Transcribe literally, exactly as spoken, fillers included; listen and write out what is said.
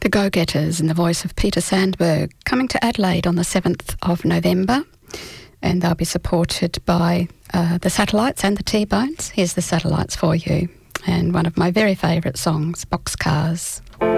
The Go-Getters in the voice of Peter Sandberg, coming to Adelaide on the seventh of November, and they'll be supported by uh, the Satellites and the T-Bones. Here's the Satellites for you, and one of my very favourite songs, Boxcars.